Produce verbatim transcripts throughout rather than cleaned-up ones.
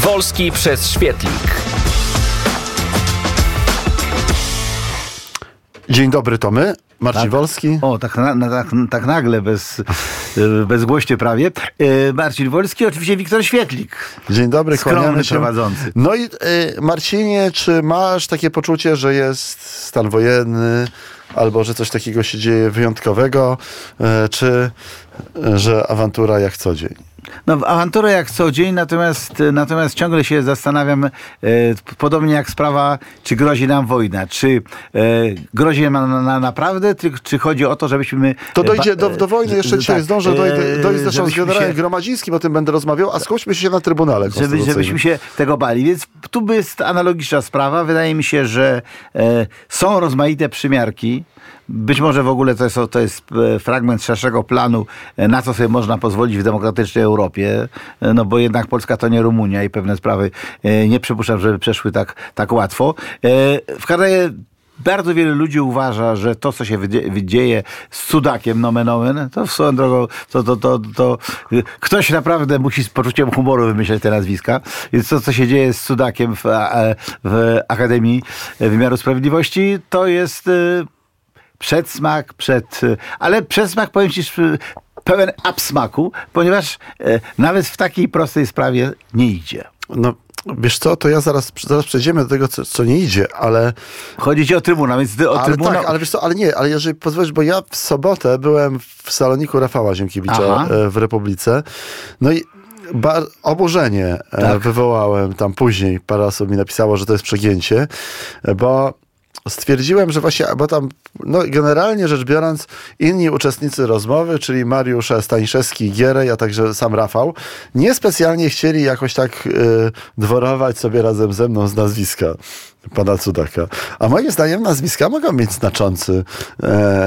Wolski przez świetlik. Dzień dobry, Tomy. Marcin tak. Wolski. O, tak, na, na, tak, tak nagle, bez, bezgłośnie prawie. E, Marcin Wolski, oczywiście Wiktor Świetlik. Dzień dobry, skromny prowadzący. No i e, Marcinie, czy masz takie poczucie, że jest stan wojenny, albo że coś takiego się dzieje wyjątkowego, e, czy e, że awantura jak co dzień? No, awantura jak co dzień, natomiast, natomiast ciągle się zastanawiam, e, podobnie jak sprawa, czy grozi nam wojna, czy e, grozi nam na, na, naprawdę, czy, czy chodzi o to, żebyśmy... To dojdzie do, do wojny, jeszcze dzisiaj tak, zdążę dojść, dojść zresztą z generałem się, Gromadzińskim, o tym będę rozmawiał, a skupmy się na Trybunale Konstytucyjnym. Żeby, żebyśmy się tego bali, więc tu jest analogiczna sprawa. Wydaje mi się, że e, są rozmaite przymiarki. Być może w ogóle to jest, to jest fragment szerszego planu, na co sobie można pozwolić w demokratycznej Europie, no bo jednak Polska to nie Rumunia i pewne sprawy nie przypuszczam, żeby przeszły tak, tak łatwo. W każdym razie bardzo wielu ludzi uważa, że to, co się dzieje z cudakiem, nomen omen, to swoją drogą, to, to, to, to ktoś naprawdę musi z poczuciem humoru wymyślać te nazwiska. Więc to, co się dzieje z cudakiem w, w Akademii Wymiaru Sprawiedliwości, to jest przedsmak, przed, ale przedsmak, powiem ci, pełen absmaku, ponieważ e, nawet w takiej prostej sprawie nie idzie. No, wiesz co, to ja zaraz, zaraz przejdziemy do tego, co, co nie idzie, ale... Chodzi ci o Trybunał, więc ty o ale Trybunał... tak, ale wiesz co, ale nie, ale jeżeli pozwolisz, bo ja w sobotę byłem w saloniku Rafała Ziemkiewicza Aha. w Republice, no i Bar- oburzenie tak. wywołałem tam później, parę osób mi napisało, że to jest przegięcie, bo stwierdziłem, że właśnie, bo tam, no generalnie rzecz biorąc, inni uczestnicy rozmowy, czyli Mariusz Staniszewski, Gierej, a także sam Rafał, niespecjalnie chcieli jakoś tak y, dworować sobie razem ze mną z nazwiska pana Cudaka. A moim zdaniem nazwiska mogą mieć znaczący, e,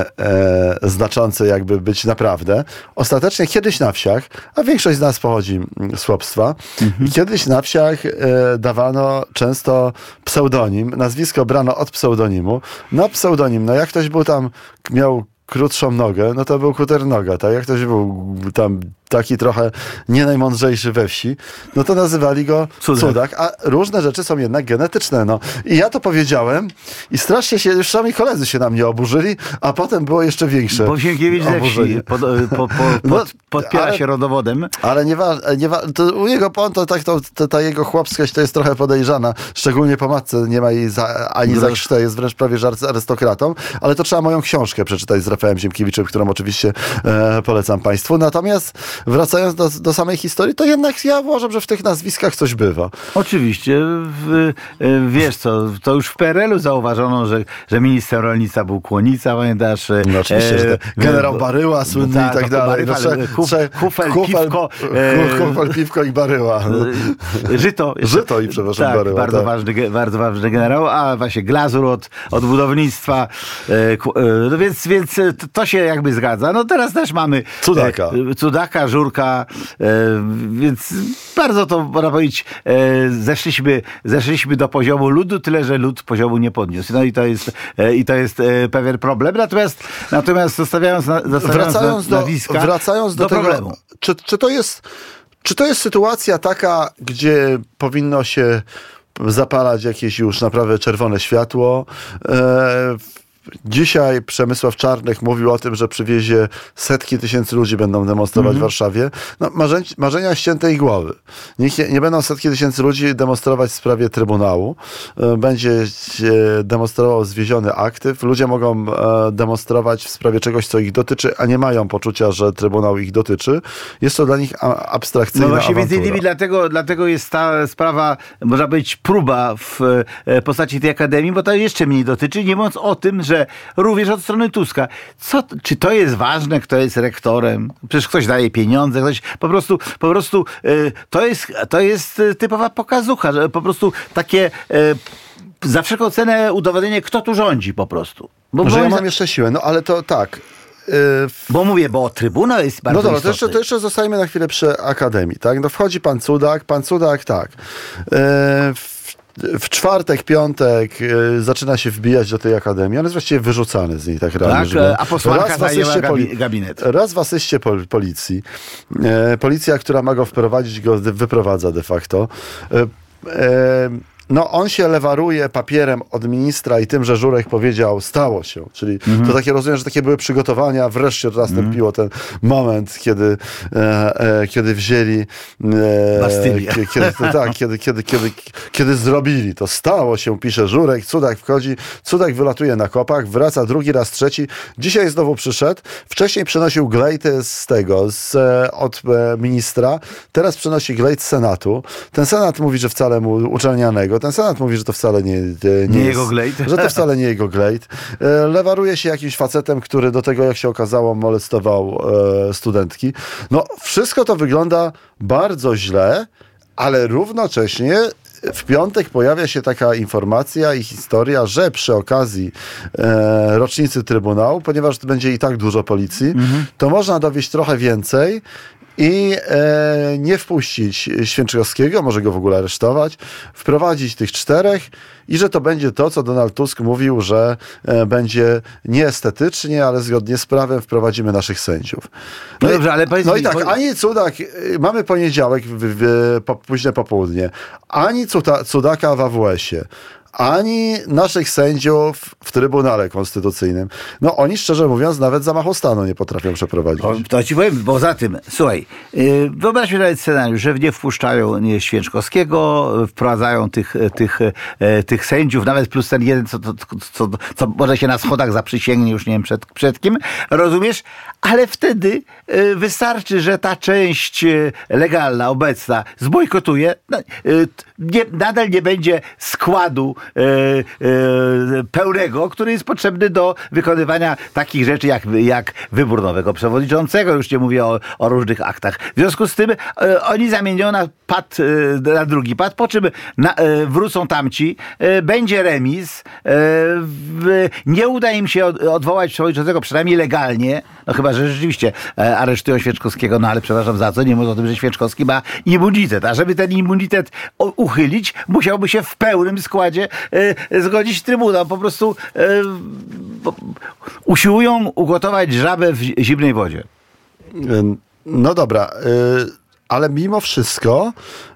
e, znaczący jakby być naprawdę. Ostatecznie kiedyś na wsiach, a większość z nas pochodzi z chłopstwa, mhm. kiedyś na wsiach e, dawano często pseudonim, nazwisko brano od pseudonimu. Na pseudonim, no jak ktoś był tam, miał krótszą nogę, no to był Kuternoga, tak? Jak ktoś był tam taki trochę nie najmądrzejszy we wsi, no to nazywali go Cudak. Cudak, a różne rzeczy są jednak genetyczne, no. I ja to powiedziałem i strasznie się, już sami koledzy się na mnie oburzyli, a potem było jeszcze większe Bo Sienkiewicz ze wsi pod, po, po, pod, no, podpiera ale, się rodowodem. Ale nie ważne, nie wa- to u niego on to, tak, to, to, ta jego chłopskość to jest trochę podejrzana, szczególnie po matce, nie ma jej za, ani za krztę, jest wręcz prawie że arystokratą, ale to trzeba moją książkę przeczytać z Rafałem Ziemkiewiczem, którą oczywiście e, polecam państwu. Natomiast wracając do, do samej historii, to jednak ja uważam, że w tych nazwiskach coś bywa. Oczywiście. W, wiesz co, to już w P R L u zauważono, że, że ministrem rolnictwa był Kłonica, pamiętasz? No oczywiście, e, że generał Baryła słynny no, i tak dalej. Baryła, no, Kufel, Kufel, Piwko. Kufel, Piwko i Baryła. Żyto. Żyto i przepraszam, tak, Baryła. Bardzo, tak. ważny, bardzo ważny generał, a właśnie Glazur od, od budownictwa. No więc, więc to się jakby zgadza. No teraz też mamy Cudaka. Cudaka, Żurka, e, więc bardzo to, można powiedzieć, e, zeszliśmy, zeszliśmy do poziomu ludu, tyle że lud poziomu nie podniósł. No i to jest, e, i to jest e, pewien problem. Natomiast, natomiast zostawiając, na, zostawiając wracając na, do, nazwiska, wracając do, do tego, problemu. Czy, czy, to jest, czy to jest sytuacja taka, gdzie powinno się zapalać jakieś już naprawdę czerwone światło? E, Dzisiaj Przemysław Czarnek mówił o tym, że przywiezie setki tysięcy ludzi będą demonstrować mm-hmm. w Warszawie. No, marzeń, marzenia ściętej głowy. Niech nie, nie będą setki tysięcy ludzi demonstrować w sprawie Trybunału. Będzie demonstrował zwieziony aktyw. Ludzie mogą demonstrować w sprawie czegoś, co ich dotyczy, a nie mają poczucia, że Trybunał ich dotyczy. Jest to dla nich abstrakcyjna No właśnie, awantura. między innymi dlatego, dlatego jest ta sprawa, można powiedzieć, próba w postaci tej Akademii, bo to jeszcze mniej dotyczy, nie mówiąc o tym, że również od strony Tuska. Co, czy to jest ważne, kto jest rektorem? Przecież ktoś daje pieniądze, ktoś po prostu, po prostu y, to jest, to jest typowa pokazucha, że po prostu takie y, za wszelką cenę udowodnienie, kto tu rządzi po prostu. Bo że ja mam jeszcze siłę, no ale to tak. Yy, bo mówię, bo Trybunał jest bardzo No dobra, to istotny. jeszcze, to jeszcze zostajemy na chwilę przy Akademii, tak? No wchodzi pan Cudak, pan Cudak, tak. Yy, w czwartek, piątek y, zaczyna się wbijać do tej akademii. On jest właściwie wyrzucany z niej tak realnie. Tak, a posłanka zajęła poli- gabinet. Raz w asyście pol- policji. E, policja, która ma go wprowadzić, go wyprowadza de facto. E, e, No, on się lewaruje papierem od ministra i tym, że Żurek powiedział, stało się. Czyli mhm. to takie, rozumiem, że takie były przygotowania, wreszcie nastąpiło mhm. ten moment, kiedy, e, e, kiedy wzięli e, Bastylię. Kiedy, kiedy, tak, kiedy, kiedy, kiedy, kiedy zrobili to. Stało się, pisze Żurek, Cudak wchodzi, Cudak wylatuje na kopach, wraca drugi raz, trzeci. Dzisiaj znowu przyszedł. Wcześniej przynosił glejty z tego, z, od e, ministra. Teraz przynosi glejt z Senatu. Ten Senat mówi, że wcale mu uczelnianego. Ten Senat mówi, że to wcale nie, nie, nie jest, jego glejt. Że to wcale nie jego glejt. Lewaruje się jakimś facetem, który do tego, jak się okazało, molestował e, studentki. No, wszystko to wygląda bardzo źle, ale równocześnie w piątek pojawia się taka informacja i historia, że przy okazji e, rocznicy Trybunału, ponieważ to będzie i tak dużo policji, mhm. to można dowieść trochę więcej i e, nie wpuścić Święczkowskiego, może go w ogóle aresztować, wprowadzić tych czterech i że to będzie to, co Donald Tusk mówił, że e, będzie nieestetycznie, ale zgodnie z prawem wprowadzimy naszych sędziów. No, no, dobrze, ale no mi, i tak, bo... ani Cudak, mamy poniedziałek, w, w, po, późne popołudnie, ani cuda, Cudaka w A W S-ie, ani naszych sędziów w Trybunale Konstytucyjnym. No oni, szczerze mówiąc, nawet zamachu stanu nie potrafią przeprowadzić. O, to ci powiem, bo za tym, słuchaj, yy, wyobraźmy sobie scenariusz, że nie wpuszczają nie, Święczkowskiego, wprowadzają tych, tych, e, tych sędziów, nawet plus ten jeden, co, co, co, co może się na schodach zaprzysięgnie, już nie wiem przed, przed kim, rozumiesz? Ale wtedy y, wystarczy, że ta część y, legalna, obecna zbojkotuje, no, y, nie, nadal nie będzie składu y, y, pełnego, który jest potrzebny do wykonywania takich rzeczy jak, jak wybór nowego przewodniczącego, już nie mówię o, o różnych aktach. W związku z tym y, oni zamienią na pad, y, na drugi pad, po czym na, y, wrócą tamci, y, będzie remis, y, w, nie uda im się od, odwołać przewodniczącego, przynajmniej legalnie, no chyba, że rzeczywiście e, aresztują Święczkowskiego, no ale przepraszam za co, nie mówię o tym, że Święczkowski ma immunitet, a żeby ten immunitet o, uchylić, musiałby się w pełnym składzie e, zgodzić Trybunał. Po prostu e, po, usiłują ugotować żabę w zimnej wodzie. No dobra, y, ale mimo wszystko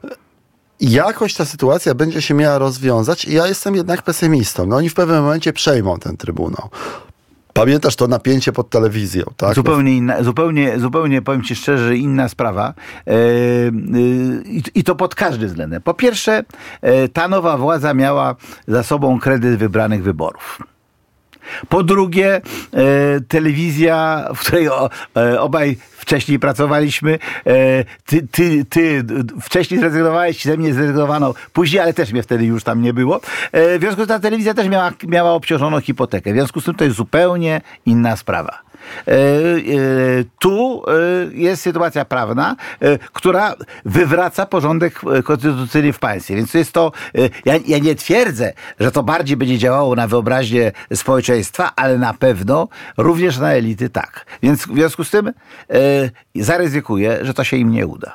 jakoś ta sytuacja będzie się miała rozwiązać i ja jestem jednak pesymistą. No oni w pewnym momencie przejmą ten Trybunał. Pamiętasz to napięcie pod telewizją, tak? Zupełnie inna, zupełnie, zupełnie powiem ci szczerze, inna sprawa. E, e, I to pod każdym względem. Po pierwsze, e, ta nowa władza miała za sobą kredyt wybranych wyborów. Po drugie, e, telewizja, w której o, e, obaj wcześniej pracowaliśmy, e, ty, ty, ty wcześniej zrezygnowałeś, ze mnie zrezygnowano później, ale też mnie wtedy już tam nie było. E, w związku z tym ta telewizja też miała, miała obciążoną hipotekę. W związku z tym to jest zupełnie inna sprawa. E, e, tu e, jest sytuacja prawna, e, która wywraca porządek konstytucyjny w państwie. Więc to jest to, e, ja, ja nie twierdzę, że to bardziej będzie działało na wyobraźnię społeczeństwa, ale na pewno również na elity tak. Więc w związku z tym e, zaryzykuję, że to się im nie uda.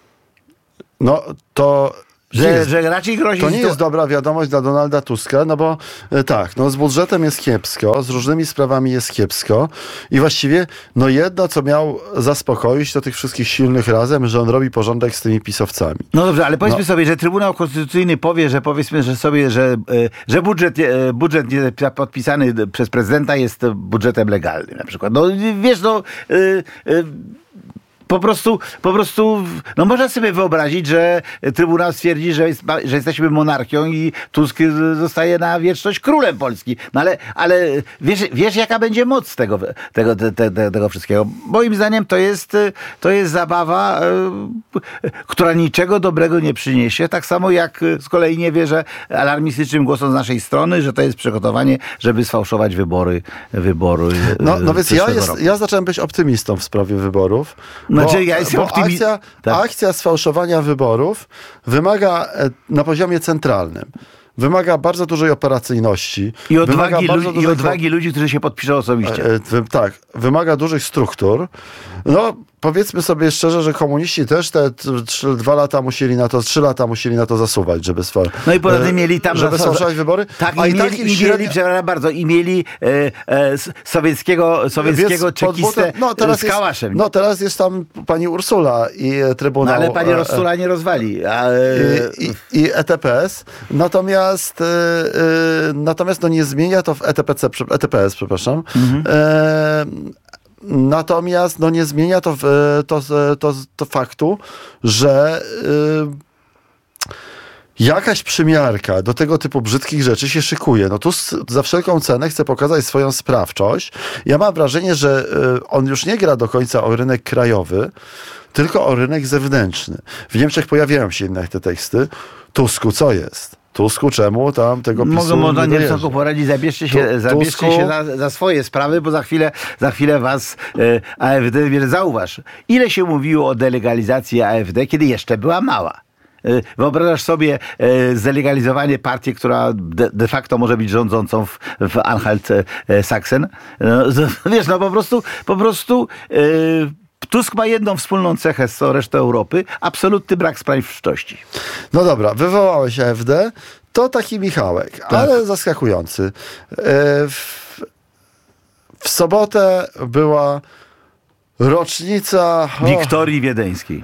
No to... Że, jest, że raczej grozi... To nie jest dobra wiadomość dla Donalda Tuska, no bo e, tak, no z budżetem jest kiepsko, z różnymi sprawami jest kiepsko i właściwie no jedno, co miał zaspokoić, to tych wszystkich silnych razem, że on robi porządek z tymi pisowcami. No dobrze, ale powiedzmy no. sobie, że Trybunał Konstytucyjny powie, że powiedzmy, że sobie, że, że budżet, budżet podpisany przez prezydenta jest budżetem legalnym na przykład. No wiesz, no... Yy, yy, Po prostu, po prostu, no można sobie wyobrazić, że Trybunał stwierdzi, że, jest, że jesteśmy monarchią i Tusk zostaje na wieczność królem Polski. No ale, ale wiesz, wiesz, jaka będzie moc tego, tego, te, te, tego wszystkiego? Moim zdaniem to jest, to jest zabawa, która niczego dobrego nie przyniesie. Tak samo jak z kolei nie wierzę alarmistycznym głosom z naszej strony, że to jest przygotowanie, żeby sfałszować wybory. wybory no, no więc ja, jest, ja zacząłem być optymistą w sprawie wyborów. No, Bo, znaczy, ja jestem bo optymi... akcja, tak. akcja sfałszowania wyborów wymaga na poziomie centralnym. Wymaga bardzo dużej operacyjności. I odwagi, bardzo ludzi, i odwagi ludzi, którzy się podpiszą osobiście. E, e, tak, wymaga dużych struktur. No, powiedzmy sobie szczerze, że komuniści też te trzy, dwa lata musieli na to, trzy lata musieli na to zasuwać, żeby swa, No i poza tym mieli tam... żeby sfałszować wybory. Tak, a i, i mieli, tak i średnio... mieli, przepraszam bardzo, i mieli e, e, sowieckiego, sowieckiego czekistę no, teraz z Kałaszem. Jest, no teraz jest tam pani Ursula i Trybunał... No, ale pani Ursula nie rozwali. A, e, I, i, i E T P S. Natomiast, e, e, natomiast no nie zmienia to w E T P C, E T P S, przepraszam. Mhm. E, natomiast no nie zmienia to, w, to, to, to faktu, że e, jakaś przymiarka do tego typu brzydkich rzeczy się szykuje. No tu za wszelką cenę chce pokazać swoją sprawczość. Ja mam wrażenie, że e, on już nie gra do końca o rynek krajowy, tylko o rynek zewnętrzny. W Niemczech pojawiają się jednak te teksty. Tusku, co jest? Tusku, czemu tam tego PiSu Mogą można nie Niemcom poradzić, zabierzcie się, tu, zabierzcie Tusku... się za, za swoje sprawy, bo za chwilę, za chwilę was e, A F D wybierze. Zauważ, ile się mówiło o delegalizacji A F D, kiedy jeszcze była mała. Wyobrażasz sobie e, zdelegalizowanie partii, która de, de facto może być rządzącą w, w Anhalt-Sachsen? No, wiesz, no po prostu, po prostu e, Tusk ma jedną wspólną cechę z resztą Europy, absolutny brak sprawiedliwości. No dobra, wywołałeś A F D, to taki Michałek, tak. Ale zaskakujący. E, w, w sobotę była rocznica... Wiktorii Wiedeńskiej.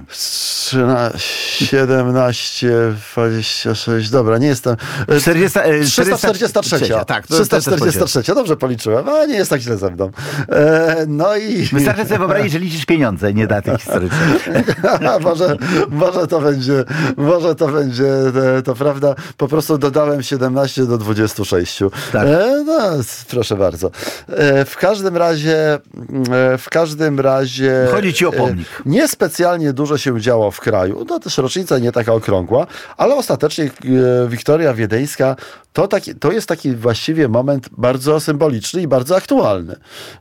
siedemnaście, dwadzieścia sześć, dobra, nie jestem... czterdzieści, trzysta czterdzieści trzy. Tak, trzysta czterdzieści trzy, dobrze policzyłem, a nie jest tak źle ze mną. E, no i... Wystarczy sobie wyobrazić, że liczysz pieniądze, nie daty historyczne. może, może to będzie, może to będzie, to prawda, po prostu dodałem siedemnaście do dwudziestu sześciu. Tak. E, no, proszę bardzo. E, w każdym razie, e, w każdym razie chodzi ci o pomnik. Niespecjalnie dużo się działo w kraju. No też rocznica nie taka okrągła, ale ostatecznie Wiktoria Wiedeńska to, taki, to jest taki właściwie moment bardzo symboliczny i bardzo aktualny.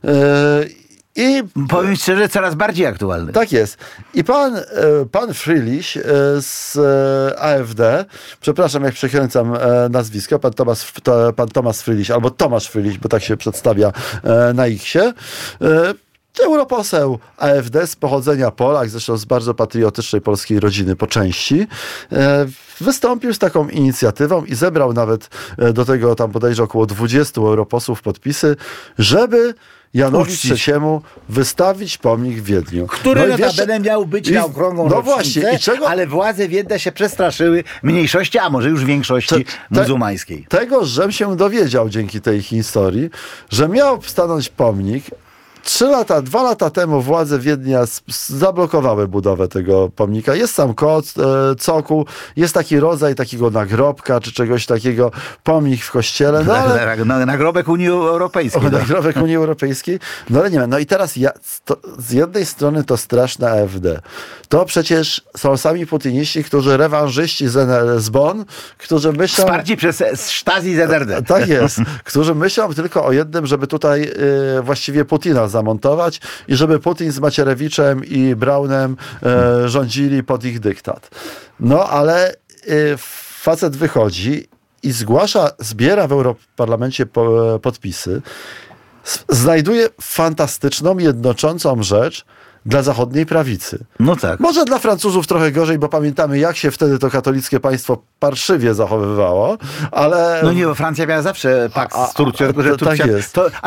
I powiem szczerze, coraz bardziej aktualny. Tak jest. I pan, pan Frylich z A F D, przepraszam, jak przekręcam nazwisko, pan Tomasz, pan Tomasz Frylich, albo Tomasz Frylich, bo tak się przedstawia na X-ie, europoseł A F D z pochodzenia Polak, zresztą z bardzo patriotycznej polskiej rodziny po części, wystąpił z taką inicjatywą i zebrał nawet do tego tam bodajże około dwudziestu europosłów podpisy, żeby Janowi trzeciemu wystawić pomnik w Wiedniu. Który no notabene miał być na okrągłą no właśnie, i czego? Ale władze Wiednia się przestraszyły mniejszości, a może już większości te, muzułmańskiej. Tego, żem się dowiedział dzięki tej historii, że miał stanąć pomnik. Trzy lata, dwa lata temu władze Wiednia zablokowały budowę tego pomnika. Jest sam kot, e, cokół, jest taki rodzaj takiego nagrobka, czy czegoś takiego, pomnik w kościele. No, ale... Nagrobek Unii Europejskiej. O, nagrobek Unii Europejskiej. No ale nie wiem, no i teraz ja, to, z jednej strony to straszne A F D. To przecież są sami putyniści, którzy rewanżyści z, z Bonn, którzy myślą... Wsparci przez Stasi z N R D. Tak jest. Którzy myślą tylko o jednym, żeby tutaj y, właściwie Putina zamontować i żeby Putin z Macierewiczem i Braunem e, rządzili pod ich dyktat. No ale e, facet wychodzi i zgłasza, zbiera w Europarlamencie po, podpisy, znajduje fantastyczną, jednoczącą rzecz dla zachodniej prawicy. No tak. Może dla Francuzów trochę gorzej, bo pamiętamy, jak się wtedy to katolickie państwo parszywie zachowywało, ale... No nie, bo Francja miała zawsze pakt z Turcją, tylko że to, Turcja... tak jest. To,